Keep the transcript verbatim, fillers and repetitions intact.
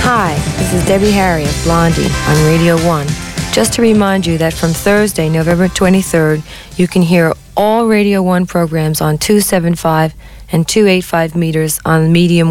Hi, this is Debbie Harry of Blondie on Radio one. Just to remind you that from Thursday, November twenty-third, you can hear all Radio one programs on two seventy-five and two eighty-five meters on medium